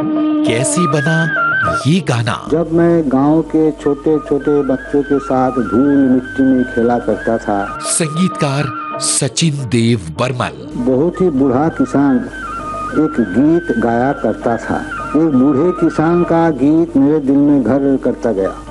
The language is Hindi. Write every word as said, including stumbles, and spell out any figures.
कैसी बना ये गाना? जब मैं गांव के छोटे छोटे बच्चों के साथ धूल मिट्टी में खेला करता था। संगीतकार सचिन देव बर्मन। बहुत ही बूढ़ा किसान एक गीत गाया करता था। एक बूढ़े किसान का गीत मेरे दिल में घर करता गया।